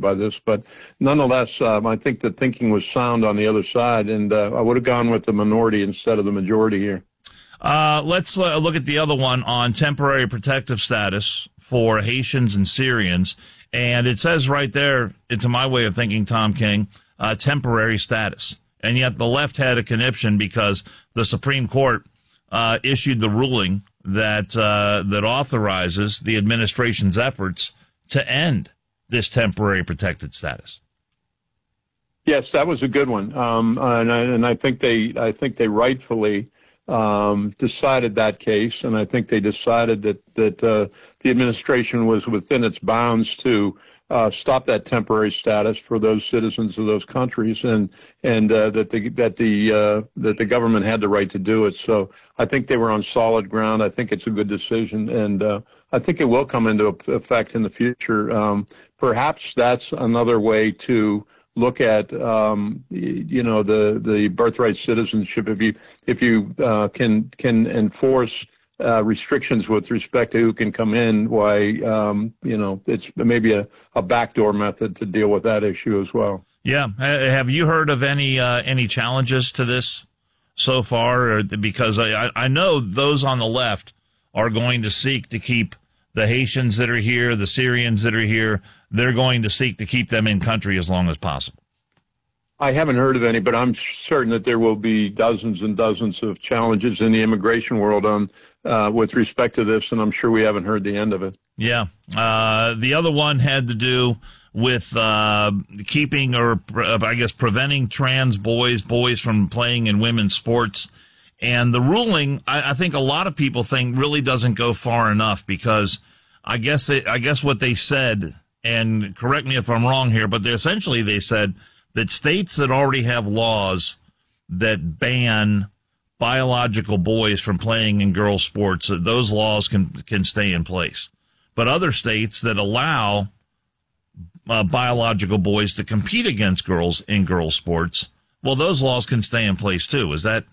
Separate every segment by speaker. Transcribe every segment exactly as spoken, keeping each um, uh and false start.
Speaker 1: by this. But nonetheless, um, I think the thinking was sound on the other side, and uh, I would have gone with the minority instead of the majority here.
Speaker 2: Uh, let's uh, look at the other one on temporary protective status for Haitians and Syrians. And it says right there, to my way of thinking, Tom King, uh, temporary status. And yet the left had a conniption because the Supreme Court uh, issued the ruling that uh, that authorizes the administration's efforts to end this temporary protected status.
Speaker 1: Yes, that was a good one, um, and, I, and I think they I think they rightfully um, decided that case, and I think they decided that that uh, the administration was within its bounds to uh, stop that temporary status for those citizens of those countries, and and uh, that the that the uh, that the government had the right to do it. So I think they were on solid ground. I think it's a good decision, and uh, I think it will come into effect in the future. Um, perhaps that's another way to look at, um, you know, the, the birthright citizenship. If you if you uh, can can enforce uh, restrictions with respect to who can come in, why, um, you know, it's maybe a, a backdoor method to deal with that issue as well.
Speaker 2: Yeah. Have you heard of any uh, any challenges to this so far? Or, because I, I know those on the left are going to seek to keep the Haitians that are here, the Syrians that are here, they're going to seek to keep them in country as long as possible.
Speaker 1: I haven't heard of any, but I'm certain that there will be dozens and dozens of challenges in the immigration world on uh, with respect to this, and I'm sure we haven't heard the end of it.
Speaker 2: Yeah. Uh, the other one had to do with uh, keeping or, uh, I guess, preventing trans boys, boys from playing in women's sports. And the ruling, I, I think a lot of people think really doesn't go far enough because I guess it, I guess what they said, and correct me if I'm wrong here, but they essentially they said that states that already have laws that ban biological boys from playing in girls' sports, that those laws can can stay in place. But other states that allow uh, biological boys to compete against girls in girls' sports, well, those laws can stay in place too. Is that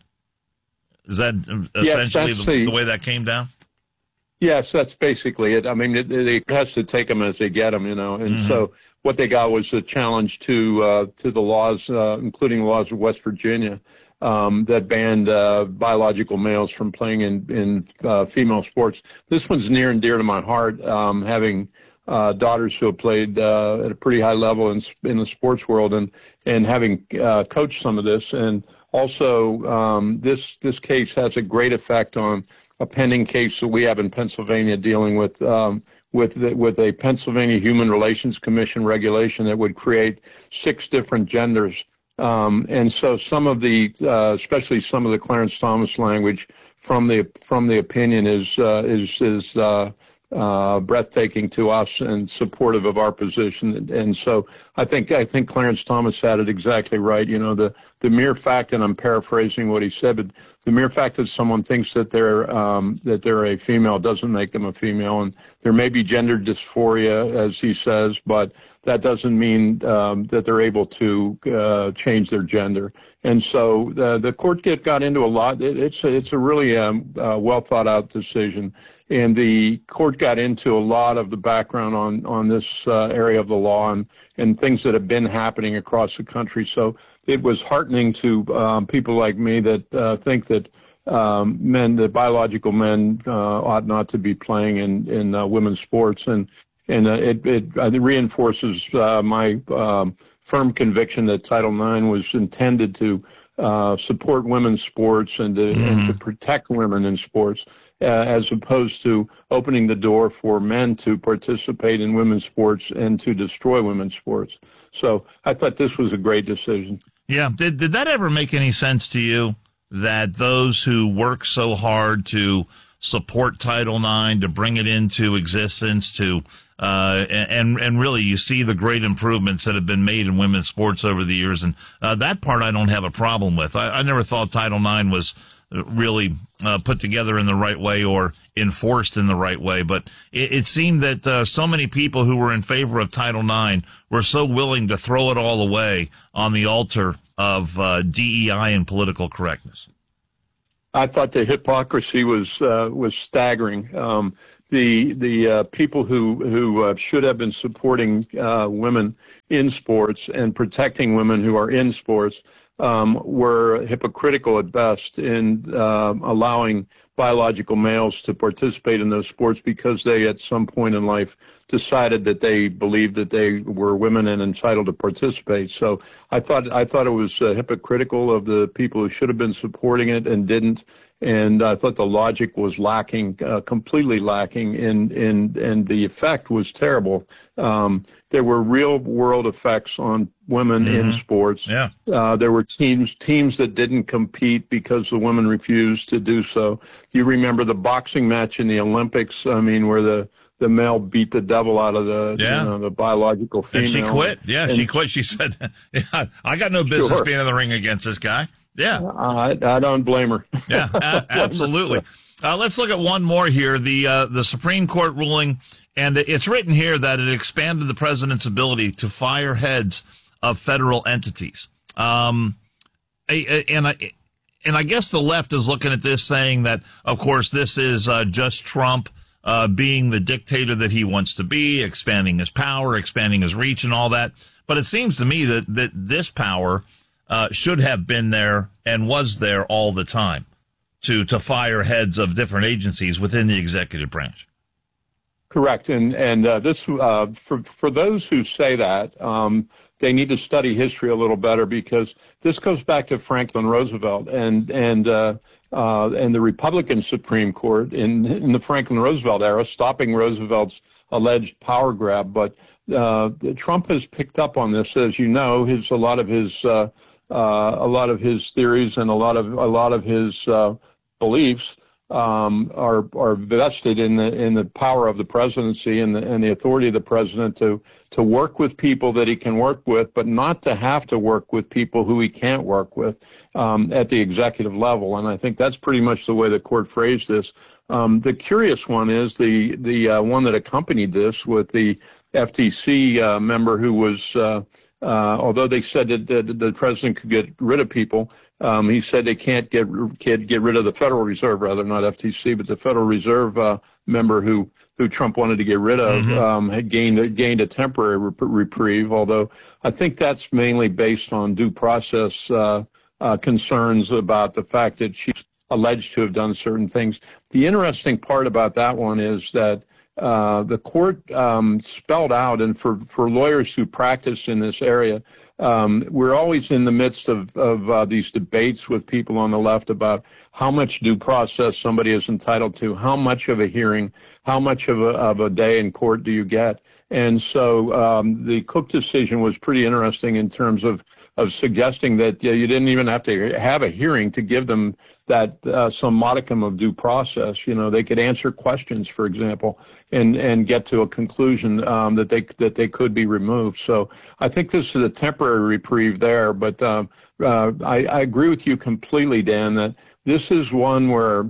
Speaker 2: is that essentially
Speaker 1: yes,
Speaker 2: the,
Speaker 1: the,
Speaker 2: the way that came down?
Speaker 1: Yes, that's basically it. I mean, it, it has to take them as they get them, you know. And mm-hmm. so what they got was a challenge to uh, to the laws, uh, including the laws of West Virginia, um, that banned uh, biological males from playing in in uh, female sports. This one's near and dear to my heart, um, having uh, daughters who have played uh, at a pretty high level in in the sports world, and and having uh, coached some of this. And also, um, this this case has a great effect on a pending case that we have in Pennsylvania dealing with um, with the, with a Pennsylvania Human Relations Commission regulation that would create six different genders. Um, and so some of the, uh, especially some of the Clarence Thomas language from the from the opinion is uh, is is uh, uh, breathtaking to us and supportive of our position. And so I think I think Clarence Thomas had it exactly right. You know, the the mere fact, and I'm paraphrasing what he said, but the mere fact that someone thinks that they're um, that they're a female doesn't make them a female, and there may be gender dysphoria, as he says, but that doesn't mean um, that they're able to uh, change their gender. And so uh, the court get, got into a lot. It, it's a, it's a really um, uh, well thought out decision, and the court got into a lot of the background on on this uh, area of the law and and things that have been happening across the country. So it was heartening to um, people like me that uh, think that um, men, that biological men, uh, ought not to be playing in in uh, women's sports, and and uh, it it, uh, it reinforces uh, my um, firm conviction that Title nine was intended to uh, support women's sports and to, mm-hmm. and to protect women in sports, uh, as opposed to opening the door for men to participate in women's sports and to destroy women's sports. So I thought this was a great decision.
Speaker 2: Yeah. Did did that ever make any sense to you, that those who work so hard to support Title nine, to bring it into existence, to uh, and and really you see the great improvements that have been made in women's sports over the years, and uh, that part I don't have a problem with. I, I never thought Title nine was really uh, put together in the right way or enforced in the right way, but it, it seemed that uh, so many people who were in favor of Title nine were so willing to throw it all away on the altar of uh, D E I and political correctness.
Speaker 1: I thought the hypocrisy was uh, was staggering. Um, the the uh, people who who uh, should have been supporting uh, women in sports and protecting women who are in sports um, were hypocritical at best in uh, allowing biological males to participate in those sports because they, at some point in life, decided that they believed that they were women and entitled to participate. So I thought I thought it was uh, hypocritical of the people who should have been supporting it and didn't. And I thought the logic was lacking, uh, completely lacking, in, in, and the effect was terrible. Um, there were real world effects on women mm-hmm. in sports.
Speaker 2: Yeah.
Speaker 1: Uh, there were teams, teams that didn't compete because the women refused to do so. You remember the boxing match in the Olympics, I mean, where the, the male beat the devil out of the,
Speaker 2: yeah.
Speaker 1: you know, the biological female.
Speaker 2: And she quit. Yeah,
Speaker 1: and
Speaker 2: she quit. She said, yeah, I got no business
Speaker 1: sure.
Speaker 2: being in the ring against this guy. Yeah,
Speaker 1: I, I don't blame her.
Speaker 2: yeah, a- absolutely. Uh, let's look at one more here. The uh, the Supreme Court ruling, and it's written here that it expanded the president's ability to fire heads of federal entities. Um, and I and I guess the left is looking at this, saying that, of course, this is uh, just Trump uh, being the dictator that he wants to be, expanding his power, expanding his reach, and all that. But it seems to me that that this power Uh, should have been there and was there all the time to to fire heads of different agencies within the executive branch.
Speaker 1: Correct, and and uh, this uh, for for those who say that um, they need to study history a little better, because this goes back to Franklin Roosevelt and and uh, uh, and the Republican Supreme Court in in the Franklin Roosevelt era, stopping Roosevelt's alleged power grab. But uh, Trump has picked up on this, as you know. His a lot of his uh, Uh, a lot of his theories and a lot of a lot of his uh, beliefs um, are are vested in the in the power of the presidency and the and the authority of the president to to work with people that he can work with, but not to have to work with people who he can't work with um, at the executive level. And I think that's pretty much the way the court phrased this. Um, the curious one is the the uh, one that accompanied this with the F T C uh, member who was. Uh, Uh, although they said that the, the president could get rid of people, um, he said they can't get can't get rid of the Federal Reserve, rather, not F T C, but the Federal Reserve uh, member who who Trump wanted to get rid of mm-hmm. um, had gained gained a temporary rep- reprieve. Although I think that's mainly based on due process uh, uh, concerns about the fact that she's alleged to have done certain things. The interesting part about that one is that. Uh, the court um, spelled out, and for, for lawyers who practice in this area, um, we're always in the midst of, of uh, these debates with people on the left about how much due process somebody is entitled to, how much of a hearing, how much of a, of a day in court do you get. And so um, the Cook decision was pretty interesting in terms of, of suggesting that uh, you didn't even have to have a hearing to give them that uh, some modicum of due process. You know, they could answer questions, for example, and, and get to a conclusion um, that they that they could be removed. So I think this is a temporary reprieve there. But uh, uh, I, I agree with you completely, Dan, that this is one where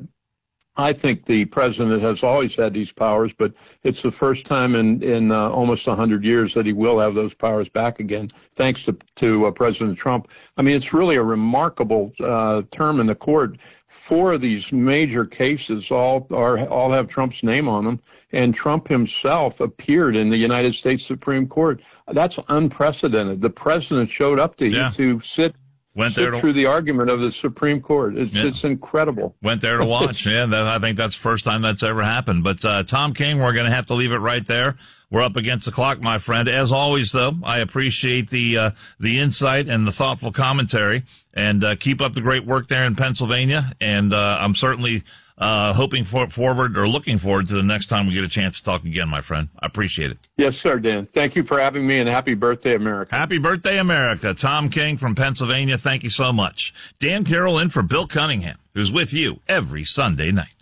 Speaker 1: I think the president has always had these powers, but it's the first time in, in uh, almost one hundred years that he will have those powers back again, thanks to, to uh, President Trump. I mean, it's really a remarkable uh, term in the court. Four of these major cases all are all have Trump's name on them, and Trump himself appeared in the United States Supreme Court. That's unprecedented. The president showed up to yeah. to sit.
Speaker 2: Went
Speaker 1: Sit
Speaker 2: there to,
Speaker 1: through the argument of the Supreme Court. It's
Speaker 2: yeah.
Speaker 1: it's incredible.
Speaker 2: Went there to watch. yeah, that, I think that's the first time that's ever happened. But uh, Tom King, we're going to have to leave it right there. We're up against the clock, my friend. As always, though, I appreciate the uh, the insight and the thoughtful commentary. And uh, keep up the great work there in Pennsylvania. And uh, I'm certainly uh, hoping for forward or looking forward to the next time we get a chance to talk again, my friend. I appreciate it.
Speaker 1: Yes, sir, Dan. Thank you for having me, and happy birthday, America.
Speaker 2: Happy birthday, America. Tom King from Pennsylvania, thank you so much. Dan Carroll in for Bill Cunningham, who's with you every Sunday night.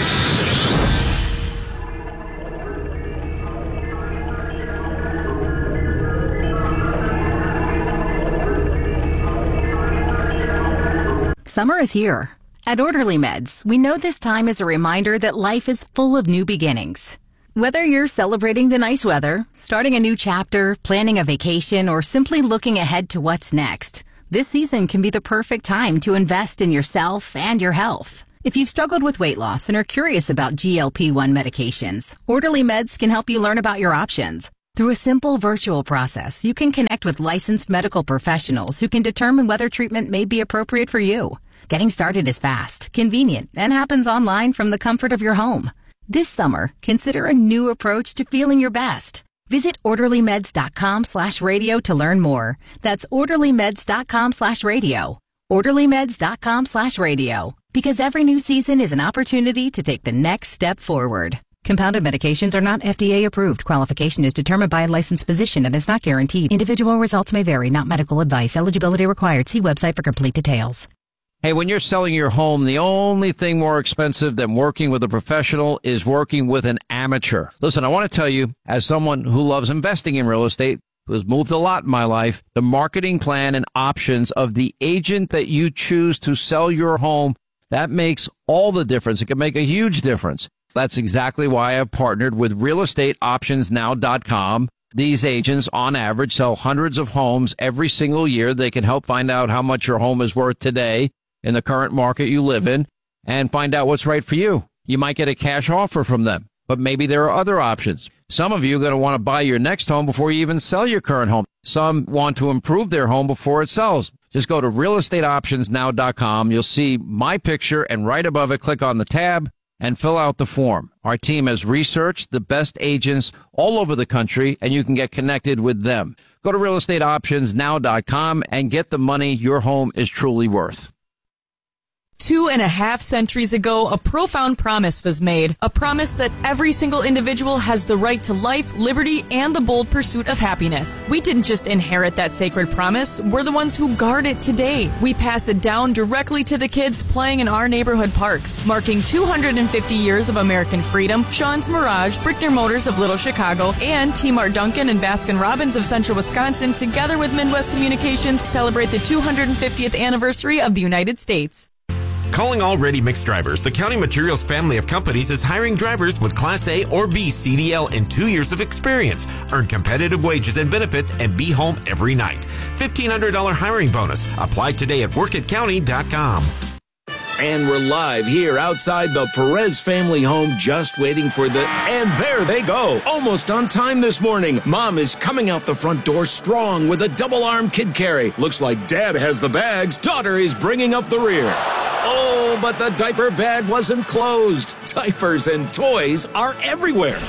Speaker 3: Summer is here. At Orderly Meds, we know this time is a reminder that life is full of new beginnings. Whether you're celebrating the nice weather, starting a new chapter, planning a vacation, or simply looking ahead to what's next, this season can be the perfect time to invest in yourself and your health. If you've struggled with weight loss and are curious about G L P one medications, Orderly Meds can help you learn about your options. Through a simple virtual process, you can connect with licensed medical professionals who can determine whether treatment may be appropriate for you. Getting started is fast, convenient, and happens online from the comfort of your home. This summer, consider a new approach to feeling your best. Visit orderlymeds.com slash radio to learn more. That's orderlymeds.com slash radio. orderlymeds.com slash radio. Because every new season is an opportunity to take the next step forward. Compounded medications are not F D A approved. Qualification is determined by a licensed physician and is not guaranteed. Individual results may vary, not medical advice. Eligibility required. See website for complete details.
Speaker 4: Hey, when you're selling your home, the only thing more expensive than working with a professional is working with an amateur. Listen, I want to tell you, as someone who loves investing in real estate, who has moved a lot in my life, the marketing plan and options of the agent that you choose to sell your home, that makes all the difference. It can make a huge difference. That's exactly why I've partnered with real estate options now dot com. These agents, on average, sell hundreds of homes every single year. They can help find out how much your home is worth today in the current market you live in and find out what's right for you. You might get a cash offer from them, but maybe there are other options. Some of you are going to want to buy your next home before you even sell your current home. Some want to improve their home before it sells. Just go to real estate options now dot com. You'll see my picture, and right above it, click on the tab and fill out the form. Our team has researched the best agents all over the country, and you can get connected with them. Go to real estate options now dot com and get the money your home is truly worth.
Speaker 5: Two and a half centuries ago, a profound promise was made. A promise that every single individual has the right to life, liberty, and the bold pursuit of happiness. We didn't just inherit that sacred promise. We're the ones who guard it today. We pass it down directly to the kids playing in our neighborhood parks. Marking two hundred fifty years of American freedom, Sean's Mirage, Brickner Motors of Little Chicago, and T. Mart Duncan and Baskin Robbins of Central Wisconsin, together with Midwest Communications, celebrate the two hundred fiftieth anniversary of the United States.
Speaker 6: Calling all Ready Mix drivers, the County Materials family of companies is hiring drivers with Class A or B C D L and two years of experience. Earn competitive wages and benefits and be home every night. fifteen hundred dollars hiring bonus. Apply today at work at county dot com.
Speaker 7: And we're live here outside the Perez family home, just waiting for the... And there they go, almost on time this morning. Mom is coming out the front door strong with a double-arm kid carry. Looks like Dad has the bags. Daughter is bringing up the rear. Oh, but the diaper bag wasn't closed. Diapers and toys are everywhere.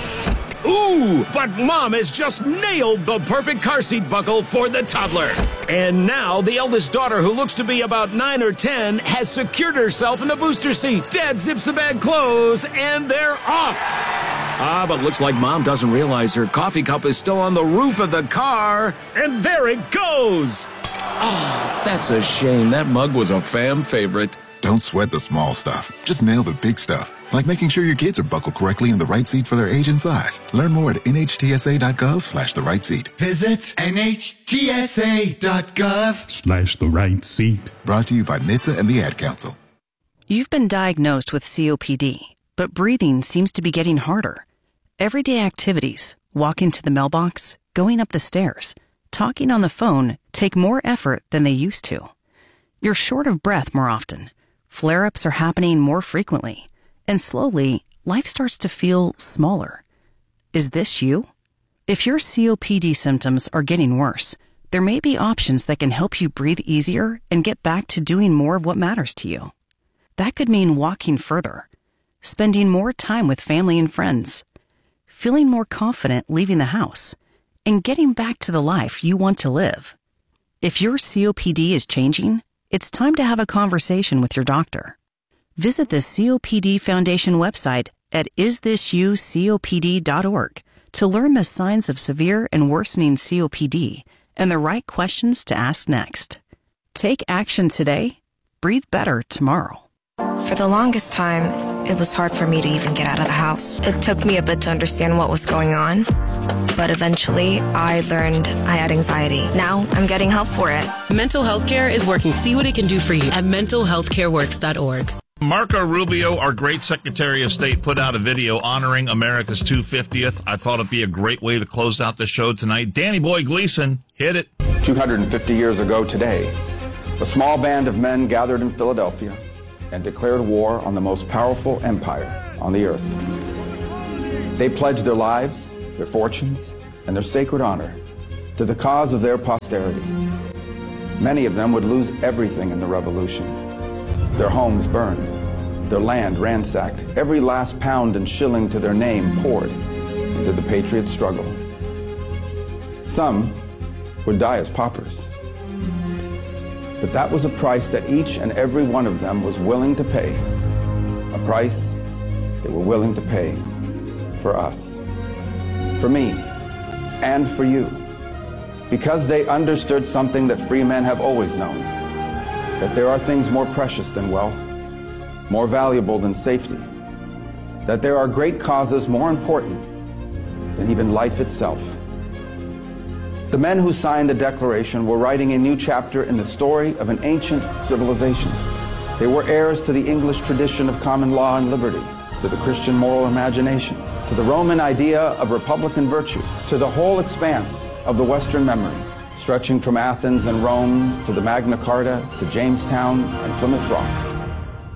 Speaker 7: Ooh, but Mom has just nailed the perfect car seat buckle for the toddler. And now the eldest daughter, who looks to be about nine or ten, has secured herself in the booster seat. Dad zips the bag closed, and they're off. Ah, but looks like Mom doesn't realize her coffee cup is still on the roof of the car. And there it goes. Oh, that's a shame. That mug was a fam favorite.
Speaker 8: Don't sweat the small stuff. Just nail the big stuff, like making sure your kids are buckled correctly in the right seat for their age and size. Learn more at N H T S A dot gov slash the right seat.
Speaker 9: Visit N H T S A dot gov
Speaker 10: slash the right seat.
Speaker 8: Brought to you by N H T S A and the Ad Council.
Speaker 11: You've been diagnosed with C O P D, but breathing seems to be getting harder. Everyday activities, walking to the mailbox, going up the stairs, talking on the phone, take more effort than they used to. You're short of breath more often. Flare-ups are happening more frequently, and slowly, life starts to feel smaller. Is this you? If your C O P D symptoms are getting worse, there may be options that can help you breathe easier and get back to doing more of what matters to you. That could mean walking further, spending more time with family and friends, feeling more confident leaving the house, and getting back to the life you want to live. If your C O P D is changing, it's time to have a conversation with your doctor. Visit the C O P D Foundation website at is this you C O P D dot org to learn the signs of severe and worsening C O P D and the right questions to ask next. Take action today. Breathe better tomorrow.
Speaker 12: For the longest time, it was hard for me to even get out of the house. It took me a bit to understand what was going on, but eventually I learned I had anxiety. Now I'm getting help for it.
Speaker 13: Mental Health Care is working. See what it can do for you at mental health care works dot org.
Speaker 2: Marco Rubio, our great Secretary of State, put out a video honoring America's two hundred fiftieth. I thought it'd be a great way to close out the show tonight. Danny Boy Gleason, hit it.
Speaker 14: two hundred fifty years ago today, a small band of men gathered in Philadelphia
Speaker 10: and declared war on the most powerful empire on the earth. They pledged their lives, their fortunes, and their sacred honor to the cause of their posterity. Many of them would lose everything in the revolution. Their homes burned, their land ransacked, every last pound and shilling to their name poured into the patriot struggle. Some would die as paupers. But that was a price that each and every one of them was willing to pay, a price they were willing to pay for us, for me, and for you, because they understood something that free men have always known, that there are things more precious than wealth, more valuable than safety, that there are great causes more important than even life itself. The men who signed the Declaration were writing a new chapter in the story of an ancient civilization. They were heirs to the English tradition of common law and liberty, to the Christian moral imagination, to the Roman idea of republican virtue, to the whole expanse of the Western memory, stretching from Athens and Rome to the Magna Carta, to Jamestown and Plymouth Rock.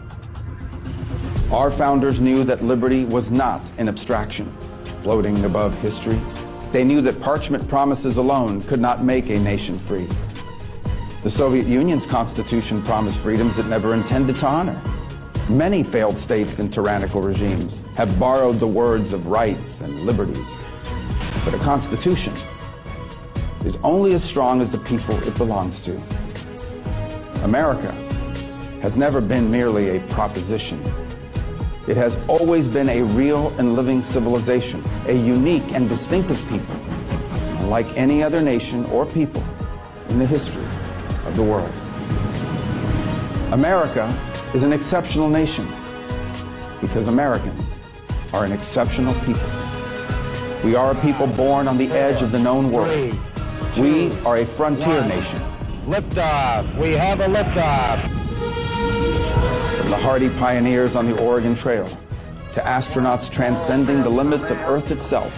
Speaker 10: Our founders knew that liberty was not an abstraction floating above history. They knew that parchment promises alone could not make a nation free. The Soviet Union's constitution promised freedoms it never intended to honor. Many failed states and tyrannical regimes have borrowed the words of rights and liberties. But a constitution is only as strong as the people it belongs to. America has never been merely a proposition. It has always been a real and living civilization, a unique and distinctive people, unlike any other nation or people in the history of the world. America is an exceptional nation because Americans are an exceptional people. We are a people born on the edge of the known world. We are a frontier nation.
Speaker 14: Liftoff. We have a liftoff.
Speaker 10: From the hardy pioneers on the Oregon Trail to astronauts transcending the limits of Earth itself,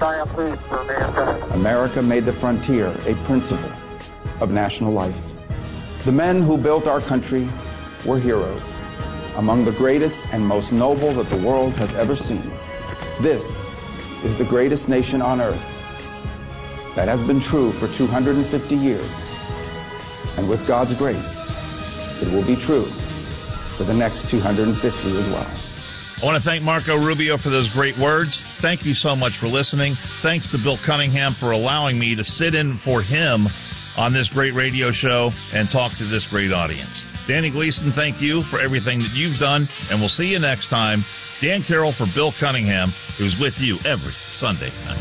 Speaker 10: America made the frontier a principle of national life. The men who built our country were heroes, among the greatest and most noble that the world has ever seen. This is the greatest nation on earth. That has been true for two hundred fifty years. And with God's grace, it will be true for the next two hundred fifty as well.
Speaker 2: I want to thank Marco Rubio for those great words. Thank you so much for listening. Thanks to Bill Cunningham for allowing me to sit in for him on this great radio show and talk to this great audience. Danny Gleason, thank you for everything that you've done, and we'll see you next time. Dan Carroll for Bill Cunningham, who's with you every Sunday night.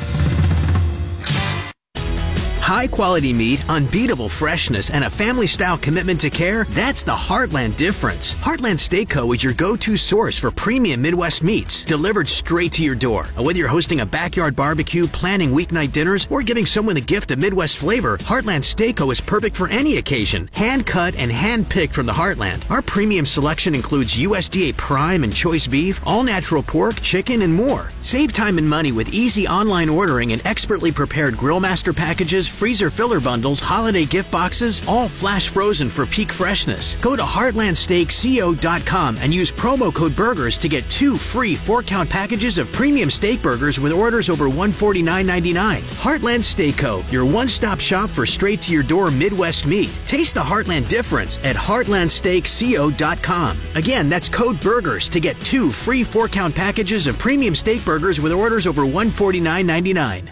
Speaker 15: High-quality meat, unbeatable freshness, and a family-style commitment to care, that's the Heartland difference. Heartland Steak Co. is your go-to source for premium Midwest meats, delivered straight to your door. Whether you're hosting a backyard barbecue, planning weeknight dinners, or giving someone a gift of Midwest flavor, Heartland Steak Co. is perfect for any occasion. Hand-cut and hand-picked from the Heartland. Our premium selection includes U S D A Prime and Choice Beef, all-natural pork, chicken, and more. Save time and money with easy online ordering and expertly prepared Grill Master packages, freezer filler bundles, holiday gift boxes, all flash frozen for peak freshness. Go to heartland steak co dot com and use promo code BURGERS to get two free four-count packages of premium steak burgers with orders over one hundred forty-nine ninety-nine. Heartland Steak Co., your one-stop shop for straight-to-your-door Midwest meat. Taste the Heartland difference at heartland steak co dot com. Again, that's code BURGERS to get two free four-count packages of premium steak burgers with orders over one hundred forty-nine ninety-nine.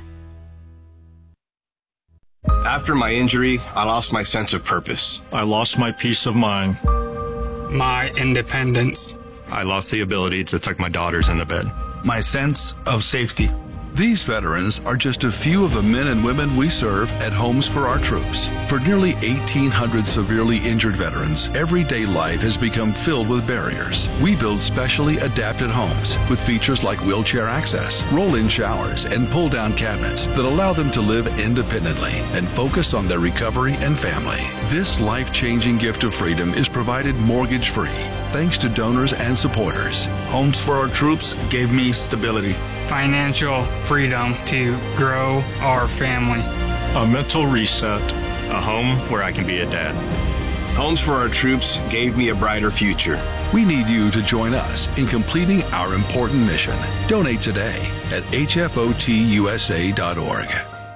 Speaker 16: After my injury, I lost my sense of purpose.
Speaker 17: I lost my peace of mind.
Speaker 18: My independence.
Speaker 17: I lost the ability to tuck my daughters into bed.
Speaker 19: My sense of safety. These veterans are just a few of the men and women we serve at Homes for Our Troops. For nearly eighteen hundred severely injured veterans, everyday life has become filled with barriers. We build specially adapted homes with features like wheelchair access, roll-in showers, and pull-down cabinets that allow them to live independently and focus on their recovery and family. This life-changing gift of freedom is provided mortgage-free, thanks to donors and supporters.
Speaker 17: Homes for Our Troops gave me stability,
Speaker 18: financial freedom to grow our family,
Speaker 17: a mental reset, a home where I can be a dad.
Speaker 16: Homes for Our Troops gave me a brighter future.
Speaker 19: We need you to join us in completing our important mission. Donate today at H F O T U S A dot org.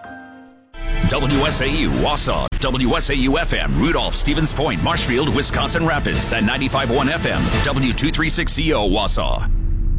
Speaker 20: W S A U, Wausau, W S A U F M, Rudolph, Stevens Point, Marshfield, Wisconsin Rapids, and ninety-five point one F M, W two thirty-six C O, Wausau.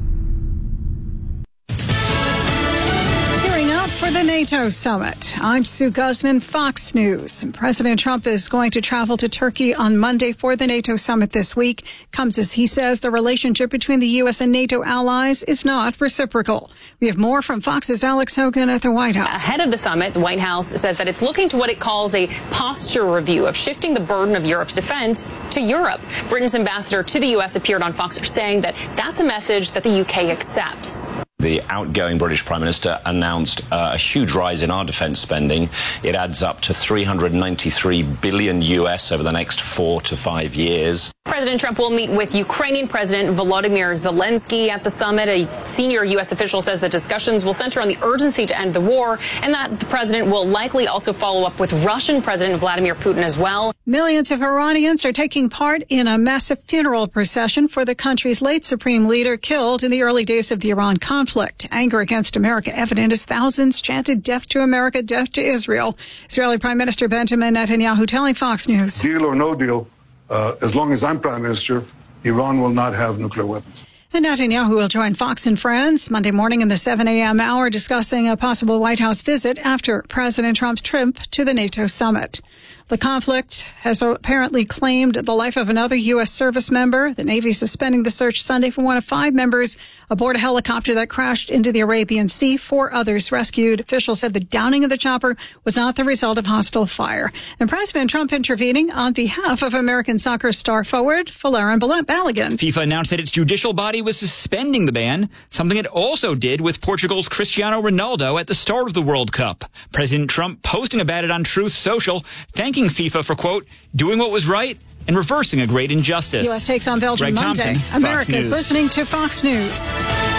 Speaker 21: For the NATO summit, I'm Sue Guzman, Fox News. President Trump is going to travel to Turkey on Monday for the NATO summit this week. Comes as he says the relationship between the U S and NATO allies is not reciprocal. We have more from Fox's Alex Hogan at the White House.
Speaker 22: Ahead of the summit, the White House says that it's looking to what it calls a posture review of shifting the burden of Europe's defense to Europe. Britain's ambassador to the U S appeared on Fox saying that that's a message that the U K accepts.
Speaker 23: The outgoing British Prime Minister announced uh, a huge rise in our defence spending. It adds up to three hundred ninety-three billion U S over the next four to five years.
Speaker 22: President Trump will meet with Ukrainian President Volodymyr Zelensky at the summit. A senior U S official says that discussions will center on the urgency to end the war and that the president will likely also follow up with Russian President Vladimir Putin as well.
Speaker 21: Millions of Iranians are taking part in a massive funeral procession for the country's late supreme leader killed in the early days of the Iran conflict. Anger against America evident as thousands chanted death to America, death to Israel. Israeli Prime Minister Benjamin Netanyahu telling Fox News.
Speaker 24: Deal or no deal, uh, as long as I'm Prime Minister, Iran will not have nuclear weapons.
Speaker 21: And Netanyahu will join Fox and Friends Monday morning in the seven a.m. hour discussing a possible White House visit after President Trump's trip to the NATO summit. The conflict has apparently claimed the life of another U S service member. The Navy suspending the search Sunday for one of five members aboard a helicopter that crashed into the Arabian Sea. Four others rescued. Officials said the downing of the chopper was not the result of hostile fire. And President Trump intervening on behalf of American soccer star forward Folarin Balogun.
Speaker 25: FIFA announced that its judicial body was suspending the ban, something it also did with Portugal's Cristiano Ronaldo at the start of the World Cup. President Trump posting about it on Truth Social, thanking FIFA for, quote, doing what was right and reversing a great injustice.
Speaker 21: U S takes on Belgium
Speaker 25: Greg
Speaker 21: Monday.
Speaker 25: Thompson,
Speaker 21: America's listening to Fox News.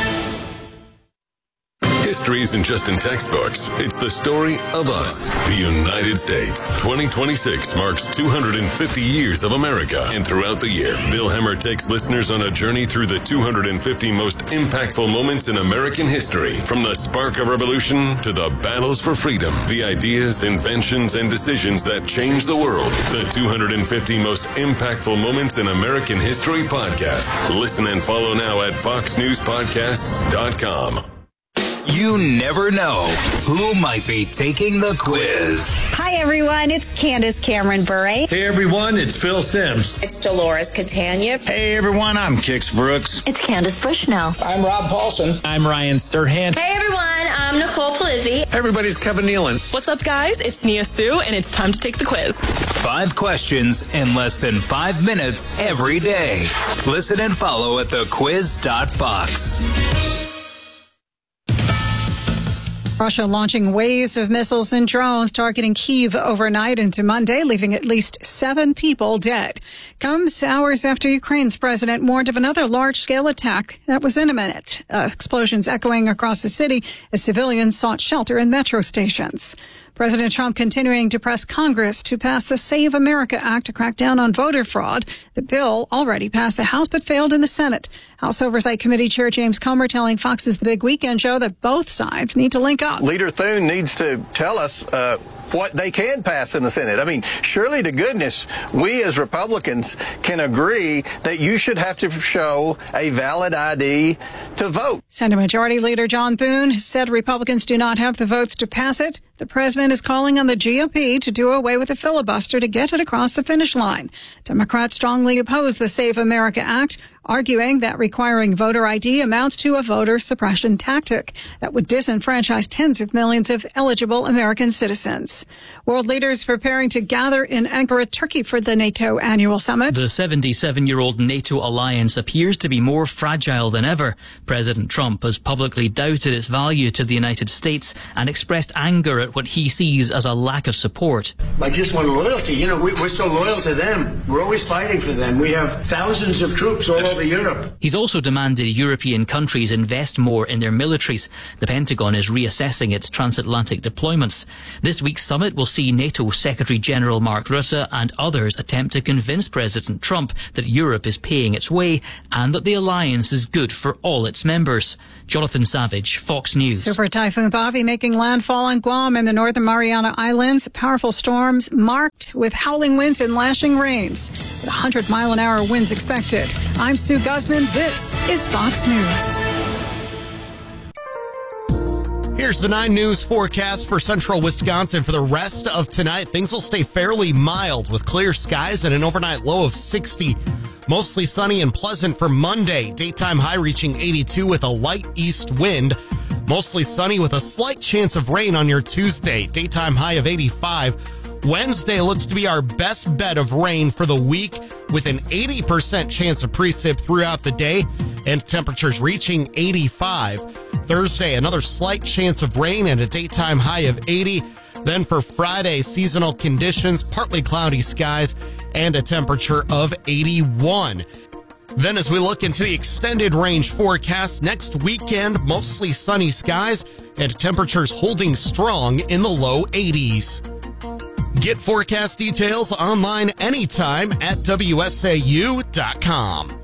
Speaker 26: History isn't just in textbooks. It's the story of us, the United States. twenty twenty-six marks two hundred fifty years of America. And throughout the year, Bill Hemmer takes listeners on a journey through the two hundred fifty most impactful moments in American history. From the spark of revolution to the battles for freedom, the ideas, inventions, and decisions that changed the world. The two hundred fifty most impactful moments in American history podcast. Listen and follow now at fox news podcasts dot com.
Speaker 20: You never know who might be taking the quiz.
Speaker 27: Hi, everyone. It's Candace Cameron Bure.
Speaker 28: Hey, everyone. It's Phil Sims.
Speaker 27: It's Dolores Catania.
Speaker 28: Hey, everyone. I'm Kix Brooks.
Speaker 27: It's Candace Bushnell.
Speaker 28: I'm Rob Paulson.
Speaker 29: I'm Ryan Serhant.
Speaker 27: Hey, everyone. I'm Nicole Palizzi.
Speaker 28: Everybody's Kevin Nealon.
Speaker 5: What's up, guys? It's Nia Sue, and it's time to take the quiz.
Speaker 20: Five questions in less than five minutes every day. Listen and follow at the quiz dot fox.
Speaker 21: Russia launching waves of missiles and drones targeting Kyiv overnight into Monday, leaving at least seven people dead. Comes hours after Ukraine's president warned of another large-scale attack that was imminent. Uh, explosions echoing across the city as civilians sought shelter in metro stations. President Trump continuing to press Congress to pass the Save America Act to crack down on voter fraud. The bill already passed the House but failed in the Senate. House Oversight Committee Chair James Comer telling Fox's The Big Weekend Show that both sides need to link up.
Speaker 30: Leader Thune needs to tell us uh, what they can pass in the Senate. I mean, surely to goodness, we as Republicans can agree that you should have to show a valid I D to vote.
Speaker 21: Senate Majority Leader John Thune said Republicans do not have the votes to pass it. The president is calling on the G O P to do away with the filibuster to get it across the finish line. Democrats strongly oppose the Save America Act, arguing that requiring voter I D amounts to a voter suppression tactic that would disenfranchise tens of millions of eligible American citizens. World leaders preparing to gather in Ankara, Turkey for the NATO annual summit.
Speaker 31: The seventy-seven-year-old NATO alliance appears to be more fragile than ever. President Trump has publicly doubted its value to the United States and expressed anger at about what he sees as a lack of support.
Speaker 1: I just want loyalty. You know, we, we're so loyal to them. We're always fighting for them. We have thousands of troops all over Europe.
Speaker 31: He's also demanded European countries invest more in their militaries. The Pentagon is reassessing its transatlantic deployments. This week's summit will see NATO Secretary General Mark Rutte and others attempt to convince President Trump that Europe is paying its way and that the alliance is good for all its members. Jonathan Savage, Fox News.
Speaker 21: Super Typhoon Bobby making landfall on Guam and the Northern Mariana Islands. Powerful storms marked with howling winds and lashing rains. With one hundred mile an hour winds expected. I'm Sue Guzman. This is Fox News.
Speaker 3: Here's the nine News forecast for central Wisconsin for the rest of tonight. Things will stay fairly mild with clear skies and an overnight low of sixty. Mostly sunny and pleasant for Monday. Daytime high reaching eighty-two with a light east wind. Mostly sunny with a slight chance of rain on your Tuesday. Daytime high of eighty-five. Wednesday looks to be our best bet of rain for the week with an eighty percent chance of precip throughout the day and temperatures reaching eighty-five. Thursday, another slight chance of rain and a daytime high of eighty. Then for Friday, seasonal conditions, partly cloudy skies, and a temperature of eighty-one. Then as we look into the extended range forecast, next weekend, mostly sunny skies and temperatures holding strong in the low eighties. Get forecast details online anytime at W S A U dot com.